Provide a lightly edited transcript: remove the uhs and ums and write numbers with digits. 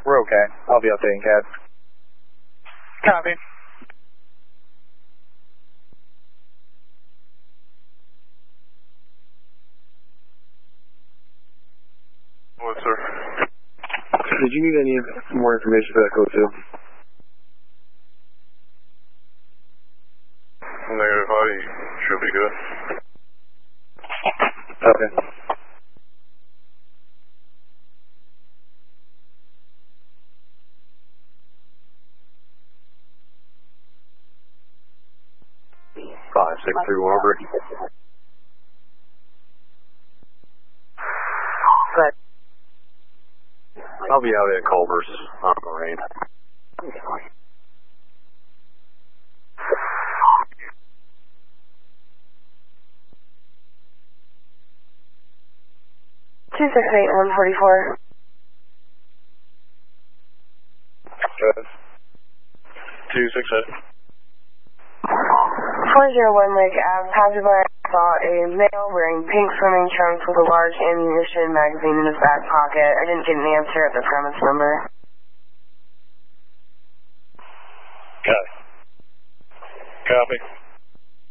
We're okay. I'll be updating CAD. Copy. What, sir? Did you need any more information for that code 2? Negative, body should be good. Okay. Five, 6, 3, Warbird. I'll be out at Culver's on Moraine. Two 68144. Good. 268. 401 Lake Ave, passerby saw a male wearing pink swimming trunks with a large ammunition magazine in his back pocket. I didn't get an answer at the premise number. Copy. Copy.